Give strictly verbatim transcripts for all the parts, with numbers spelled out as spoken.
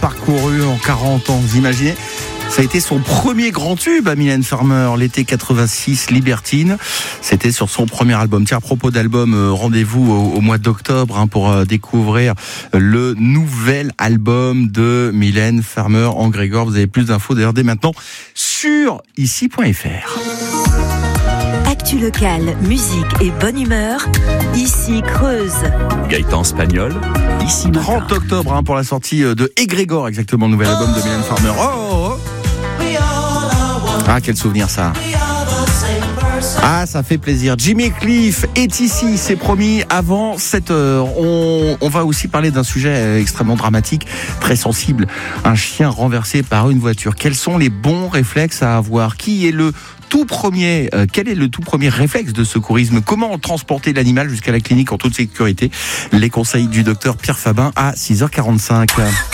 parcouru en quarante ans, vous imaginez ? Ça a été son premier grand tube à Mylène Farmer, l'été quatre-vingt-six, Libertine. C'était sur son premier album. Tiens, à propos d'album, rendez-vous au, au mois d'octobre hein, pour euh, découvrir le nouvel album de Mylène Farmer en Grégor. Vous avez plus d'infos d'ailleurs dès maintenant sur ici point f r. Actu locale, musique et bonne humeur, ici Creuse. Gaëtan Spagnol, ici Matin. trente octobre hein, pour la sortie de Égrégore, exactement, le nouvel album de Mylène Farmer. Oh, oh, oh. Ah, quel souvenir ça. Ah, ça fait plaisir. Jimmy Cliff est ici, c'est promis. Avant sept heures, on, on va aussi parler d'un sujet extrêmement dramatique, très sensible. Un chien renversé par une voiture. Quels sont les bons réflexes à avoir ? Qui est le tout premier, euh, quel est le tout premier réflexe de secourisme ? Comment transporter l'animal jusqu'à la clinique en toute sécurité ? Les conseils du docteur Pierre Fabin à six heures quarante-cinq.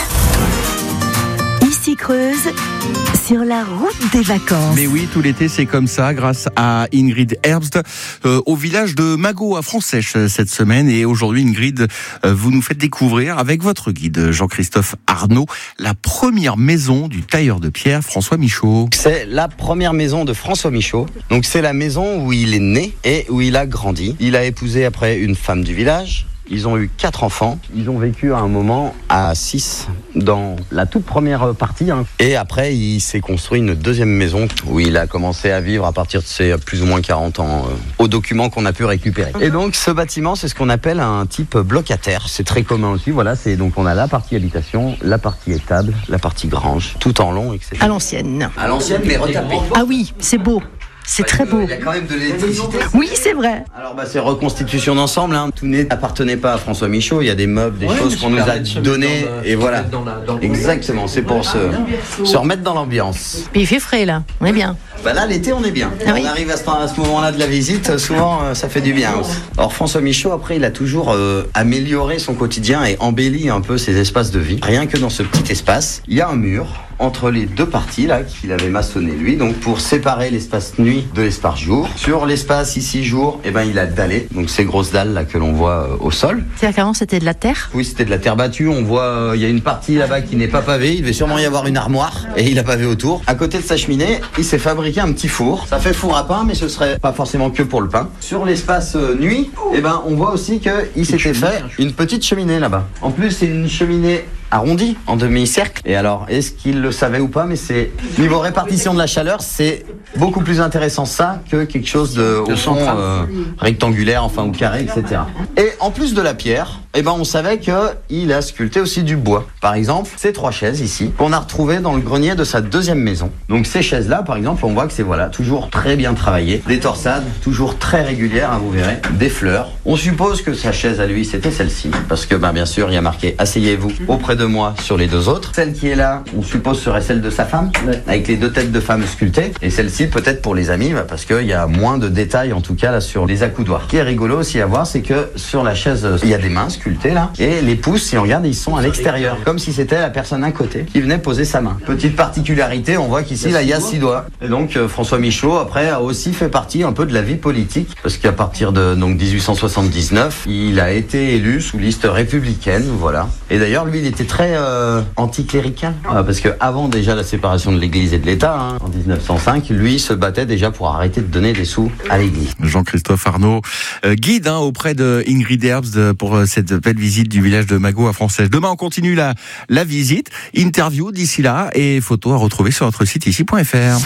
Ici Creuse, sur la route des vacances. Mais oui, tout l'été, c'est comme ça, grâce à Ingrid Herbst, euh, au village de Magot, à Franc-Sèche, cette semaine. Et aujourd'hui, Ingrid, euh, vous nous faites découvrir, avec votre guide, Jean-Christophe Arnaud, la première maison du tailleur de pierre, François Michaud. C'est la première maison de François Michaud. Donc, c'est la maison où il est né et où il a grandi. Il a épousé après une femme du village. Ils ont eu quatre enfants. Ils ont vécu à un moment à six dans la toute première partie. Hein. Et après, il s'est construit une deuxième maison où il a commencé à vivre à partir de ses plus ou moins quarante ans, euh, aux documents qu'on a pu récupérer. Et donc, ce bâtiment, c'est ce qu'on appelle un type bloc à terre. C'est très commun aussi. Voilà, c'est donc on a la partie habitation, la partie étable, la partie grange, tout en long, et cetera. À l'ancienne. À l'ancienne, mais retapé. Ah oui, c'est beau. C'est très beau. Il y a quand même de l'électricité. Oui, c'est vrai. Alors bah c'est reconstitution d'ensemble. Hein. Tout n'appartenait pas à François Michaud. Il y a des meubles, des ouais, choses qu'on nous a données et voilà. Dans la, dans Exactement. C'est pour se, se remettre dans l'ambiance. Puis il fait frais là. On est bien. Bah là l'été on est bien. Ah, oui. On arrive à ce, à ce moment-là de la visite. Souvent euh, ça fait du bien aussi. Alors François Michaud après il a toujours euh, amélioré son quotidien et embelli un peu ses espaces de vie. Rien que dans ce petit espace, il y a un mur entre les deux parties là qu'il avait maçonné lui, donc pour séparer l'espace nuit de l'espace jour. Sur l'espace ici jour, eh ben il a dallé, donc ces grosses dalles là que l'on voit euh, au sol. C'est-à-dire qu'avant c'était de la terre ? Oui, c'était de la terre battue. On voit, euh, il y a une partie là-bas qui n'est pas pavée. Il devait sûrement y avoir une armoire et il a pavé autour. À côté de sa cheminée, il s'est fabriqué un petit four. Ça fait four à pain, mais ce serait pas forcément que pour le pain. Sur l'espace euh, nuit, eh ben on voit aussi que il s'était fait une petite cheminée là-bas. En plus, c'est une cheminée arrondi en demi-cercle. Et alors, est-ce qu'il le savait ou pas, mais c'est niveau répartition de la chaleur, c'est beaucoup plus intéressant ça que quelque chose de au fond euh, rectangulaire, enfin ou carré, et cetera. Et en plus de la pierre, eh ben on savait que il a sculpté aussi du bois. Par exemple, ces trois chaises ici qu'on a retrouvées dans le grenier de sa deuxième maison. Donc ces chaises-là, par exemple, on voit que c'est voilà toujours très bien travaillé, des torsades toujours très régulières, hein, vous verrez, des fleurs. On suppose que sa chaise à lui c'était celle-ci, parce que ben bien sûr il y a marqué asseyez-vous auprès de moi sur les deux autres. Celle qui est là, on suppose serait celle de sa femme, ouais, avec les deux têtes de femme sculptées. Et celle-ci peut-être pour les amis, bah, parce qu'il y a moins de détails en tout cas là sur les accoudoirs. Ce qui est rigolo aussi à voir, c'est que sur la chaise, il y a des mains sculptées là, et les pouces, si on regarde, ils sont à l'extérieur, comme si c'était la personne à côté qui venait poser sa main. Petite particularité, on voit qu'ici là il y a six doigts. Et donc euh, François Michaud après a aussi fait partie un peu de la vie politique, parce qu'à partir de donc dix-huit cent soixante-dix-neuf, il a été élu sous liste républicaine, voilà. Et d'ailleurs lui il était très euh, anticlérical, euh, parce que avant déjà la séparation de l'Église et de l'État, hein, en dix-neuf cent cinq, lui se battait déjà pour arrêter de donner des sous à l'Église. Jean-Christophe Arnaud, euh, guide hein, auprès de Ingrid Herbst pour euh, cette belle visite du village de Magot à Franc-Sèche. Demain on continue la, la visite, interview d'ici là et photos à retrouver sur notre site ici point f r.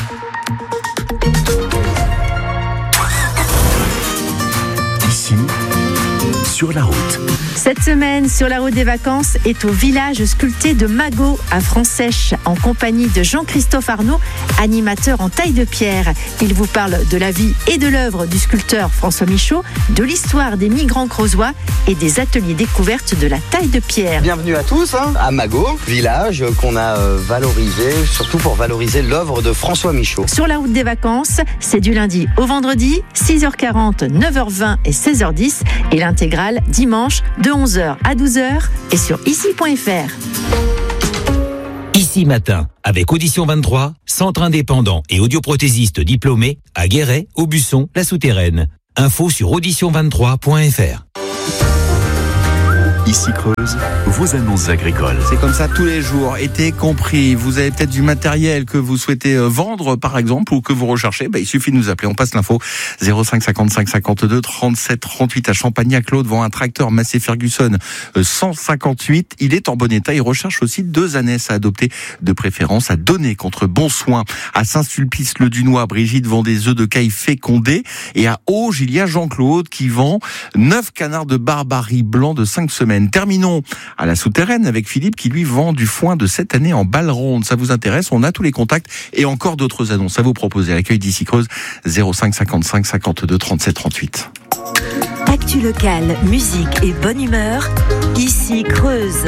Ici, sur la route. Cette semaine, sur la route des vacances, est au village sculpté de Magot à Franc-Sèche, en compagnie de Jean-Christophe Arnaud, animateur en taille de pierre. Il vous parle de la vie et de l'œuvre du sculpteur François Michaud, de l'histoire des migrants creusois et des ateliers découvertes de la taille de pierre. Bienvenue à tous hein, à Magot, village qu'on a euh, valorisé, surtout pour valoriser l'œuvre de François Michaud. Sur la route des vacances, c'est du lundi au vendredi, six heures quarante, neuf heures vingt et seize heures dix, et l'intégrale dimanche de onze heures à douze heures et sur ici point f r. Ici Matin, avec Audition vingt-trois, centre indépendant et audioprothésiste diplômé à Guéret, Aubusson, La Souterraine. Info sur audition vingt-trois point f r. Ici Creuse, vos annonces agricoles. C'est comme ça tous les jours, été compris. Vous avez peut-être du matériel que vous souhaitez vendre, par exemple, ou que vous recherchez. Bah, il suffit de nous appeler. On passe l'info. zéro cinq cinquante-cinq cinquante-deux trente-sept trente-huit à Champagnac-Claude, devant un tracteur Massey Ferguson cent cinquante-huit. Il est en bon état. Il recherche aussi deux ânes à adopter, de préférence à donner contre bon soin. À Saint-Sulpice-le-Dunois, Brigitte vend des œufs de caille fécondés. Et à Auge, il y a Jean-Claude qui vend neuf canards de Barbarie blancs de cinq semaines. Terminons à la Souterraine avec Philippe qui lui vend du foin de cette année en balle ronde. Ça vous intéresse? On a tous les contacts et encore d'autres annonces à vous proposer à l'accueil d'Ici Creuse. zéro cinq cinquante-cinq cinquante-deux trente-sept trente-huit. Actu locale, musique et bonne humeur. Ici Creuse.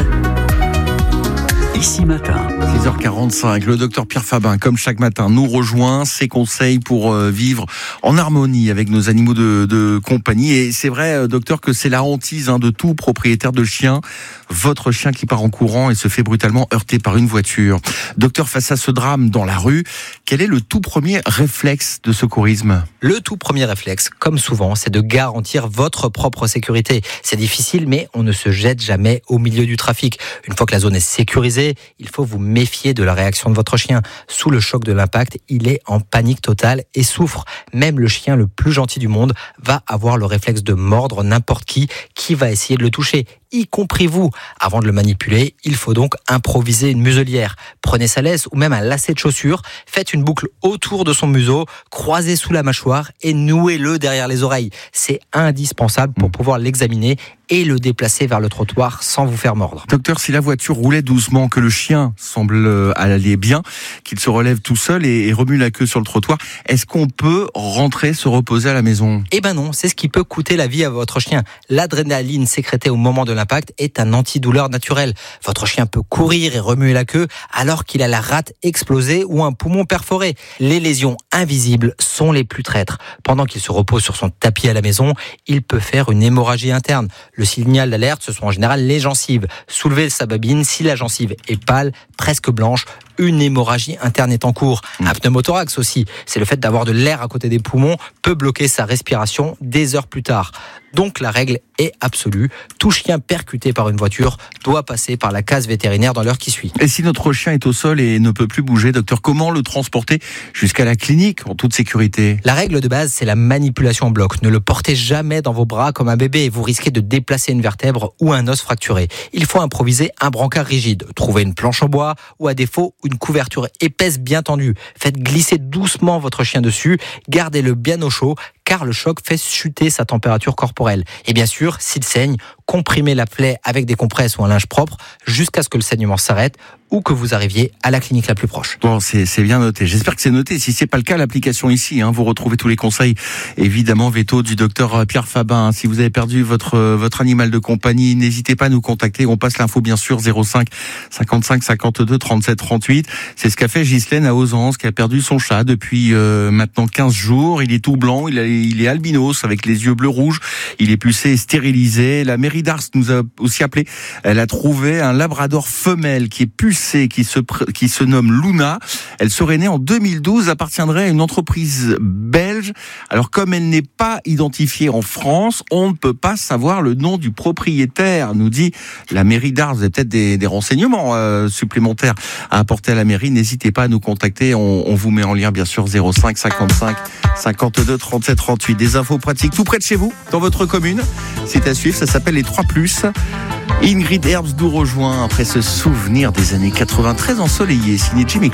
Ici Matin. six heures quarante-cinq, le docteur Pierre Fabin, comme chaque matin, nous rejoint. Ses conseils pour vivre en harmonie avec nos animaux de, de compagnie. Et c'est vrai, docteur, que c'est la hantise hein, de tout propriétaire de chien. Votre chien qui part en courant et se fait brutalement heurter par une voiture. Docteur, face à ce drame dans la rue, quel est le tout premier réflexe de secourisme? Le tout premier réflexe, comme souvent, c'est de garantir votre propre sécurité. C'est difficile, mais on ne se jette jamais au milieu du trafic. Une fois que la zone est sécurisée, il faut vous méfier de la réaction de votre chien. Sous le choc de l'impact, il est en panique totale et souffre. Même le chien le plus gentil du monde va avoir le réflexe de mordre n'importe qui qui va essayer de le toucher, y compris vous. Avant de le manipuler, il faut donc improviser une muselière. Prenez sa laisse ou même un lacet de chaussure, faites une boucle autour de son museau, croisez sous la mâchoire et nouez-le derrière les oreilles. C'est indispensable pour pouvoir l'examiner et le déplacer vers le trottoir sans vous faire mordre. Docteur, si la voiture roulait doucement, que le chien semble aller bien, qu'il se relève tout seul et, et remue la queue sur le trottoir, est-ce qu'on peut rentrer se reposer à la maison? Eh ben non, c'est ce qui peut coûter la vie à votre chien. L'adrénaline sécrétée au moment de l'impact est un antidouleur naturel. Votre chien peut courir et remuer la queue alors qu'il a la rate explosée ou un poumon perforé. Les lésions invisibles sont les plus traîtres. Pendant qu'il se repose sur son tapis à la maison, il peut faire une hémorragie interne. Le signal d'alerte, ce sont en général les gencives. Soulevez sa babine, si la gencive est pâle, presque blanche, une hémorragie interne est en cours. Mmh. Un pneumothorax aussi, c'est le fait d'avoir de l'air à côté des poumons, peut bloquer sa respiration des heures plus tard. Donc la règle est absolue. Tout chien percuté par une voiture doit passer par la case vétérinaire dans l'heure qui suit. Et si notre chien est au sol et ne peut plus bouger, docteur, comment le transporter jusqu'à la clinique en toute sécurité? La règle de base, c'est la manipulation en bloc. Ne le portez jamais dans vos bras comme un bébé. Vous risquez de déplacer une vertèbre ou un os fracturé. Il faut improviser un brancard rigide. Trouvez une planche en bois ou à défaut une couverture épaisse bien tendue. Faites glisser doucement votre chien dessus. Gardez-le bien au chaud car le choc fait chuter sa température corporelle. Et bien sûr, s'il saigne, comprimez la plaie avec des compresses ou un linge propre jusqu'à ce que le saignement s'arrête ou que vous arriviez à la clinique la plus proche. Bon, c'est, c'est bien noté. J'espère que c'est noté. Si c'est pas le cas, l'application ici, hein, vous retrouvez tous les conseils, évidemment, veto du docteur Pierre Fabin. Si vous avez perdu votre votre animal de compagnie, n'hésitez pas à nous contacter. On passe l'info, bien sûr, zéro cinq cinquante-cinq cinquante-deux trente-sept trente-huit. C'est ce qu'a fait Ghislaine à Ozance, qui a perdu son chat depuis euh, maintenant quinze jours. Il est tout blanc, il, a, il est albinos, avec les yeux bleu-rouge. Il est pucé et stérilisé. La mairie d'Ars nous a aussi appelé. Elle a trouvé un labrador femelle qui est pucé, qui se, qui se nomme Luna. Elle serait née en deux mille douze, appartiendrait à une entreprise belge. Alors comme elle n'est pas identifiée en France, on ne peut pas savoir le nom du propriétaire, nous dit la mairie d'Ars. Vous avez peut-être des, des renseignements euh, supplémentaires à apporter à la mairie. N'hésitez pas à nous contacter. On, on vous met en lien, bien sûr, zéro cinq cinquante-cinq cinquante-deux trente-sept trente-huit. Des infos pratiques tout près de chez vous, dans votre commune. C'est à suivre, ça s'appelle les trois plus. Ingrid Herbst nous rejoint après ce souvenir des années quatre-vingt-treize ensoleillées, signé Jimmy